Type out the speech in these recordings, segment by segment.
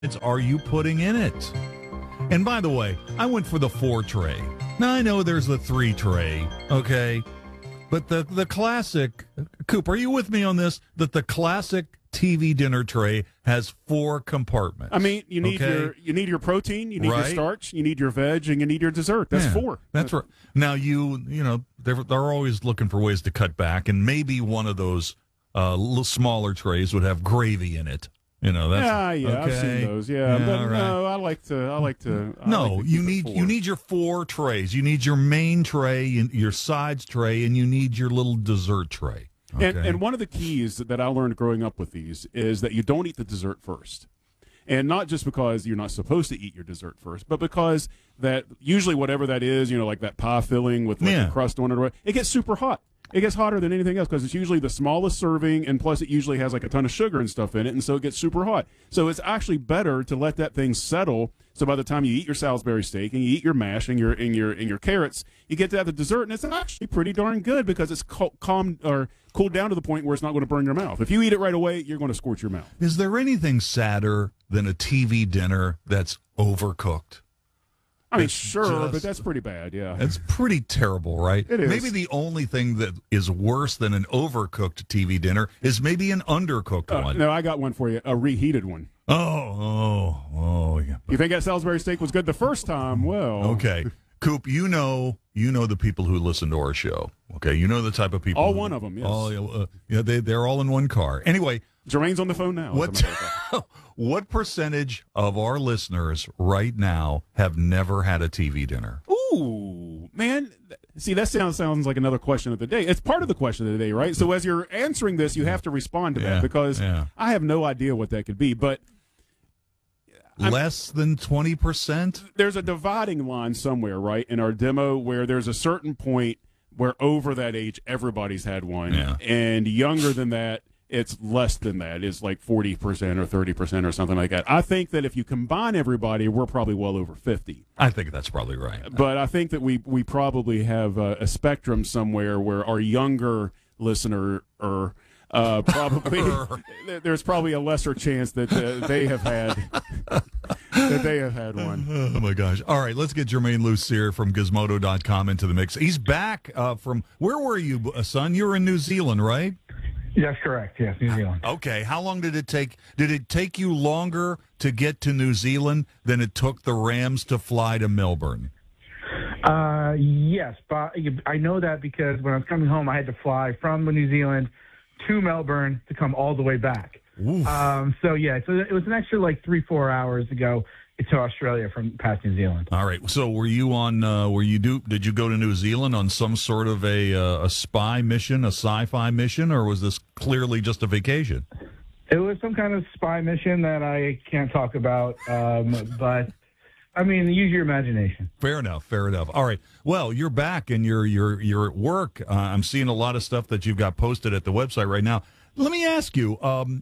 are you putting in it? And by the way, I went for the 4 tray. Now, I know there's the 3 tray, okay? But the classic, Coop, are you with me on this? That the classic TV dinner tray has 4 compartments. I mean, you need your protein, you need your starch, you need your veg, and you need your dessert. That's 4. That's right. Now, you know, they're always looking for ways to cut back, and maybe one of those little smaller trays would have gravy in it. You know, that's okay. I've seen those. Yeah, but right. No, I like to. No, you need your 4 trays. You need your main tray, your sides tray, and you need your little dessert tray. Okay. And one of the keys that I learned growing up with these is that you don't eat the dessert first. And not just because you're not supposed to eat your dessert first, but because that usually whatever that is, you know, like that pie filling with the crust on it, it gets super hot. It gets hotter than anything else because it's usually the smallest serving, and plus it usually has like a ton of sugar and stuff in it, and so it gets super hot. So it's actually better to let that thing settle. So by the time you eat your Salisbury steak and you eat your mash and your carrots, you get to have the dessert, and it's actually pretty darn good because it's calmed or cooled down to the point where it's not going to burn your mouth. If you eat it right away, you're going to scorch your mouth. Is there anything sadder than a TV dinner that's overcooked? I mean, sure, but that's pretty bad, yeah. It's pretty terrible, right? It is. Maybe the only thing that is worse than an overcooked TV dinner is maybe an undercooked one. No, I got one for you, a reheated one. Oh, yeah. You think that Salisbury steak was good the first time? Well. Okay. Coop, you know the people who listen to our show, okay? You know the type of people. All one of them, yes. They're all in one car. Anyway. Jermaine's on the phone now. What percentage of our listeners right now have never had a TV dinner? Ooh, man. See, that sounds like another question of the day. It's part of the question of the day, right? So as you're answering this, you have to respond to that because I have no idea what that could be. But less than 20%? There's a dividing line somewhere, right, in our demo where there's a certain point where over that age, everybody's had one. Yeah. And younger than that, it's less than that. It's like 40% or 30% or something like that. I think that if you combine everybody, we're probably well over 50. I think that's probably right. But I think that we probably have a spectrum somewhere where our younger listener probably there's probably a lesser chance that they have had one. Oh my gosh! All right, let's get Jermaine Lucier from Gizmodo.com into the mix. He's back from where were you, son? You were in New Zealand, right? Yes, correct. Yes, New Zealand. Okay. How long did it take? Did it take you longer to get to New Zealand than it took the Rams to fly to Melbourne? Yes, but I know that because when I was coming home, I had to fly from New Zealand to Melbourne to come all the way back. So it was an extra like 3-4 hours to go to Australia from past New Zealand. All right. So were you on? Did you go to New Zealand on some sort of a spy mission, a sci-fi mission, or was this clearly just a vacation? It was some kind of spy mission that I can't talk about, but I mean, use your imagination. Fair enough. All right. Well, you're back and you're at work. I'm seeing a lot of stuff that you've got posted at the website right now. Let me ask you.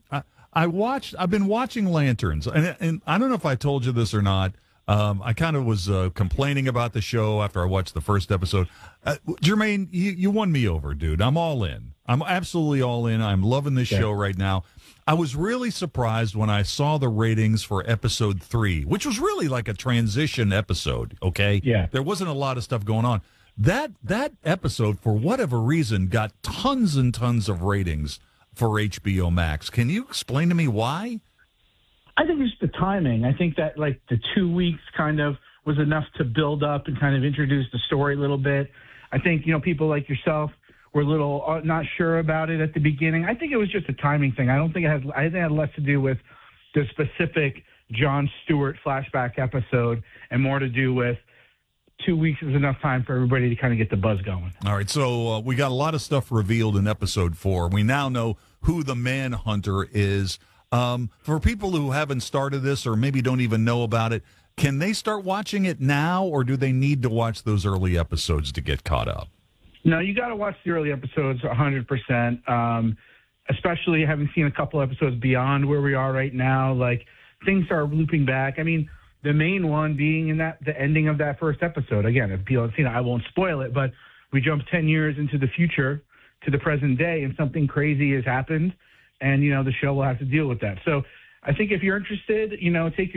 I've been watching Lanterns, and I don't know if I told you this or not. I kind of was complaining about the show after I watched the first episode. Jermaine, you won me over, dude. I'm all in. I'm absolutely all in. I'm loving this show right now. I was really surprised when I saw the ratings for episode 3, which was really like a transition episode, okay? Yeah. There wasn't a lot of stuff going on. That episode, for whatever reason, got tons and tons of ratings for HBO Max. Can you explain to me why? I think it's the timing. I think that like the 2 weeks kind of was enough to build up and kind of introduce the story a little bit. I think, people like yourself were a little not sure about it at the beginning. I think it was just a timing thing. I think it had less to do with the specific Jon Stewart flashback episode and more to do with 2 weeks is enough time for everybody to kind of get the buzz going. All right, so we got a lot of stuff revealed in episode 4. We now know who the Manhunter is. For people who haven't started this or maybe don't even know about it, can they start watching it now, or do they need to watch those early episodes to get caught up? No, you got to watch the early episodes 100%, especially having seen a couple episodes beyond where we are right now. Like, things are looping back. I mean, the main one being in the ending of that first episode. Again, if people haven't seen it, I won't spoil it, but we jump 10 years into the future to the present day, and something crazy has happened, and, the show will have to deal with that. So I think if you're interested, take your